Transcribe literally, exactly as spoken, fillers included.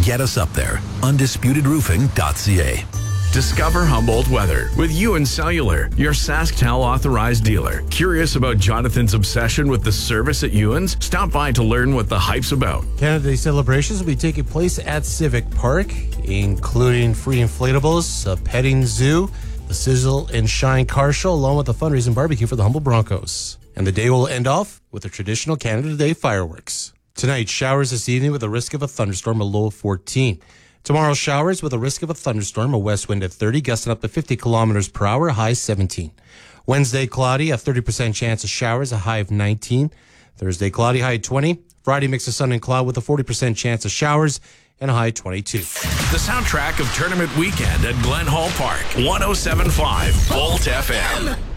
Get us up there. undisputed roofing dot c a. Discover Humboldt weather with Ewan Cellular, your SaskTel authorized dealer. Curious about Jonathan's obsession with the service at Ewan's? Stop by to learn what the hype's about. Canada Day celebrations will be taking place at Civic Park, including free inflatables, a petting zoo, the Sizzle and Shine car show, along with a fundraising barbecue for the Humboldt Broncos. And the day will end off with the traditional Canada Day fireworks. Tonight, showers this evening with a risk of a thunderstorm, a low of fourteen. Tomorrow, showers with a risk of a thunderstorm, a west wind at thirty, gusting up to fifty kilometers per hour, high seventeen. Wednesday, cloudy, a thirty percent chance of showers, a high of nineteen. Thursday, cloudy, high twenty. Friday, mix of sun and cloud with a forty percent chance of showers and a high twenty-two. The soundtrack of Tournament Weekend at Glen Hall Park, one oh seven point five Volt F M.